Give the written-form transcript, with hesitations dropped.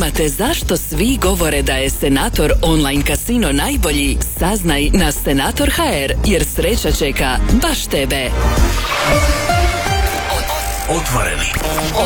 zanimate zašto svi govore da je Senator online kasino najbolji? Saznaj na Senator.hr, jer sreća čeka baš tebe. Otvoreni.